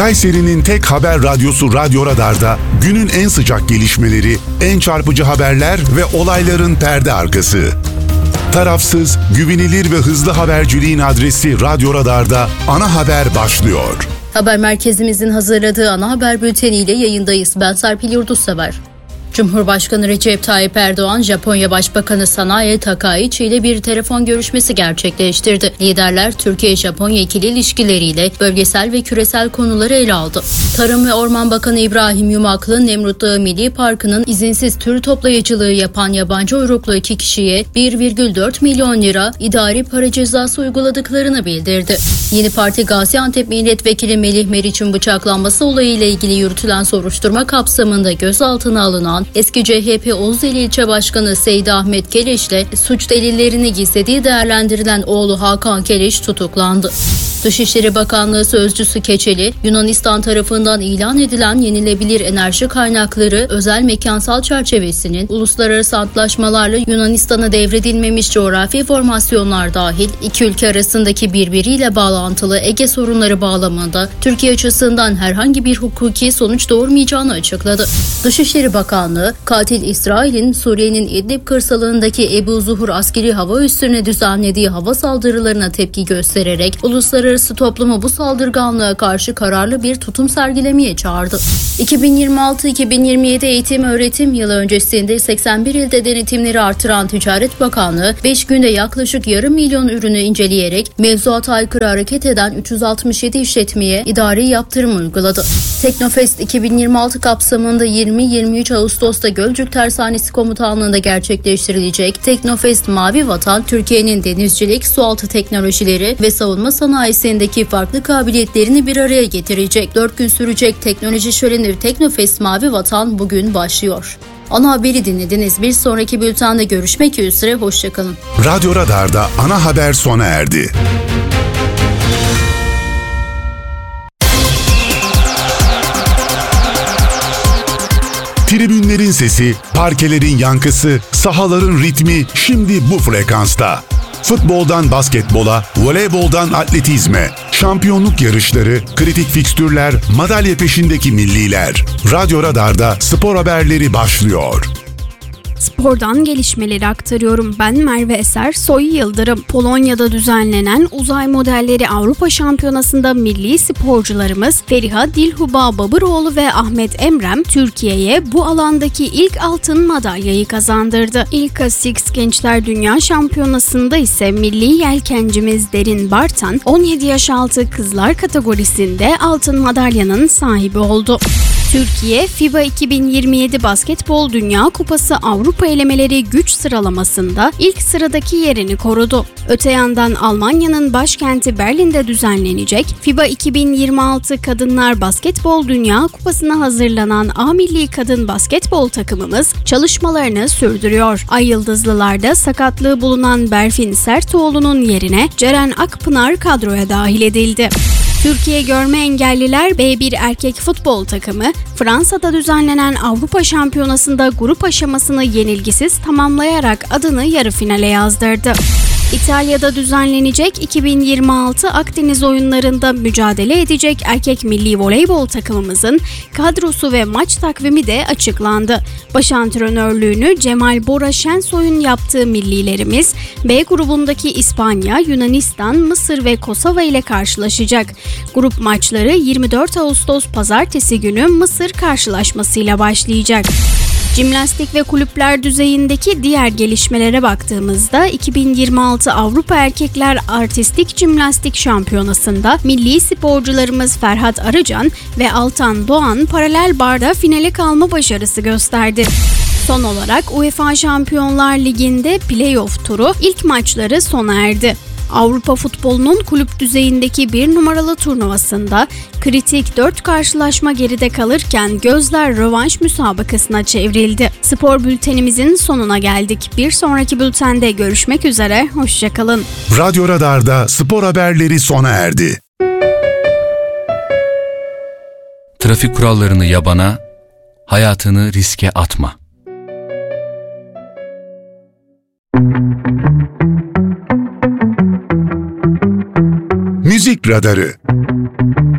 Kayseri'nin tek haber radyosu Radyo Radar'da günün en sıcak gelişmeleri, en çarpıcı haberler ve olayların perde arkası. Tarafsız, güvenilir ve hızlı haberciliğin adresi Radyo Radar'da ana haber başlıyor. Haber merkezimizin hazırladığı ana haber bülteniyle yayındayız. Ben Serpil Yurdussever. Cumhurbaşkanı Recep Tayyip Erdoğan, Japonya Başbakanı Sanae Takaichi ile bir telefon görüşmesi gerçekleştirdi. Liderler, Türkiye-Japonya ikili ilişkileriyle bölgesel ve küresel konuları ele aldı. Tarım ve Orman Bakanı İbrahim Yumaklı, Nemrut Dağı Milli Parkı'nın izinsiz tür toplayıcılığı yapan yabancı uyruklu 2 kişiye 1,4 milyon lira idari para cezası uyguladıklarını bildirdi. Yeni Parti Gaziantep Milletvekili Melih Meriç'in bıçaklanması olayıyla ilgili yürütülen soruşturma kapsamında gözaltına alınan eski CHP Oğuzeli İlçe Başkanı Seydi Ahmet Keleş ile suç delillerini gizlediği değerlendirilen oğlu Hakan Keleş tutuklandı. Dışişleri Bakanlığı Sözcüsü Keçeli, Yunanistan tarafından ilan edilen yenilebilir enerji kaynakları özel mekansal çerçevesinin uluslararası antlaşmalarla Yunanistan'a devredilmemiş coğrafi formasyonlar dahil iki ülke arasındaki birbiriyle bağlantılı Ege sorunları bağlamında Türkiye açısından herhangi bir hukuki sonuç doğurmayacağını açıkladı. Dışişleri Bakanlığı, katil İsrail'in Suriye'nin İdlib kırsalındaki Ebu Zuhur askeri hava üssüne düzenlediği hava saldırılarına tepki göstererek uluslararası toplumu bu saldırganlığa karşı kararlı bir tutum sergilemeye çağırdı. 2026-2027 eğitim öğretim yılı öncesinde 81 ilde denetimleri artıran Ticaret Bakanlığı 5 günde yaklaşık 500.000 ürünü inceleyerek mevzuata aykırı hareket eden 367 işletmeye idari yaptırım uyguladı. Teknofest 2026 kapsamında 20-23 Ağustos'ta Gölcük Tersanesi Komutanlığı'nda gerçekleştirilecek Teknofest Mavi Vatan, Türkiye'nin denizcilik, sualtı teknolojileri ve savunma sanayisindeki farklı kabiliyetlerini bir araya getirecek. 4 gün sürecek teknoloji şöleni Teknofest Mavi Vatan bugün başlıyor. Ana haberi dinlediniz. Bir sonraki bültende görüşmek üzere. Hoşçakalın. Radyo Radar'da ana haber sona erdi. Tribünlerin sesi, parkelerin yankısı, sahaların ritmi şimdi bu frekansta. Futboldan basketbola, voleyboldan atletizme, şampiyonluk yarışları, kritik fikstürler, madalya peşindeki milliler. Radyo Radar'da spor haberleri başlıyor. Spordan gelişmeleri aktarıyorum. Ben Merve Eser Soy Yıldırım. Polonya'da düzenlenen Uzay Modelleri Avrupa Şampiyonası'nda milli sporcularımız Feriha Dilhuba Babıroğlu ve Ahmet Emrem Türkiye'ye bu alandaki ilk altın madalyayı kazandırdı. İlk Six Gençler Dünya Şampiyonası'nda ise milli yelkencimiz Derin Bartan 17 yaş altı kızlar kategorisinde altın madalyanın sahibi oldu. Türkiye, FIBA 2027 Basketbol Dünya Kupası Avrupa elemeleri güç sıralamasında ilk sıradaki yerini korudu. Öte yandan Almanya'nın başkenti Berlin'de düzenlenecek FIBA 2026 Kadınlar Basketbol Dünya Kupası'na hazırlanan A Milli Kadın Basketbol takımımız çalışmalarını sürdürüyor. Ay Yıldızlılar'da sakatlığı bulunan Berfin Sertoğlu'nun yerine Ceren Akpınar kadroya dahil edildi. Türkiye Görme Engelliler B1 erkek futbol takımı Fransa'da düzenlenen Avrupa Şampiyonası'nda grup aşamasını yenilgisiz tamamlayarak adını yarı finale yazdırdı. İtalya'da düzenlenecek 2026 Akdeniz oyunlarında mücadele edecek erkek milli voleybol takımımızın kadrosu ve maç takvimi de açıklandı. Baş antrenörlüğünü Cemal Bora Şensoy'un yaptığı millilerimiz B grubundaki İspanya, Yunanistan, Mısır ve Kosova ile karşılaşacak. Grup maçları 24 Ağustos Pazartesi günü Mısır karşılaşmasıyla başlayacak. Jimnastik ve kulüpler düzeyindeki diğer gelişmelere baktığımızda 2026 Avrupa Erkekler Artistik Jimnastik Şampiyonası'nda milli sporcularımız Ferhat Arıcan ve Altan Doğan paralel barda finale kalma başarısı gösterdi. Son olarak UEFA Şampiyonlar Ligi'nde play-off turu ilk maçları sona erdi. Avrupa futbolunun kulüp düzeyindeki 1 numaralı turnuvasında kritik 4 karşılaşma geride kalırken gözler rövanş müsabakasına çevrildi. Spor bültenimizin sonuna geldik. Bir sonraki bültende görüşmek üzere, hoşçakalın. Radyo Radar'da spor haberleri sona erdi. Trafik kurallarını yabana, hayatını riske atma. Müzik Radarı.